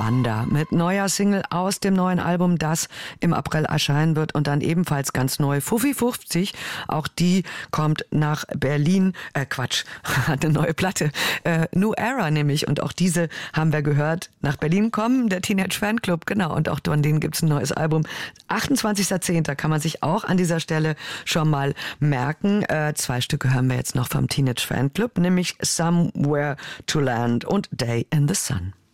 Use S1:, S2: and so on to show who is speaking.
S1: Wanda mit neuer Single aus dem neuen Album, das im April erscheinen wird, und dann ebenfalls ganz neu Fuffi 50. Auch die kommt nach Berlin. Hat eine neue Platte. New Era nämlich. Und auch diese haben wir gehört. Nach Berlin kommen der Teenage Fanclub, genau. Und auch von denen gibt's ein neues Album. 28.10. kann man sich auch an dieser Stelle schon mal merken. 2 Stücke hören wir jetzt noch vom Teenage Fanclub, nämlich Somewhere to Land und Day in the Sun.